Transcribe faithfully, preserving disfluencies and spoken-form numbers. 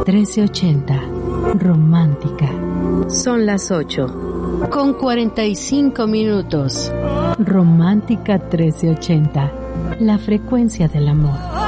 trece ochenta, romántica. Son las ocho, con cuarenta y cinco minutos. Romántica trece ochenta, la frecuencia del amor.